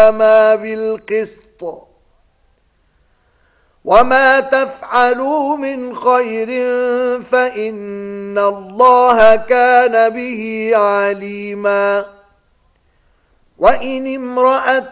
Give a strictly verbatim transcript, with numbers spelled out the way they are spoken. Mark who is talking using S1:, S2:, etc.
S1: وقواما بالقسط وما تفعلوا من خير فإن الله كان به عليما وإن امرأة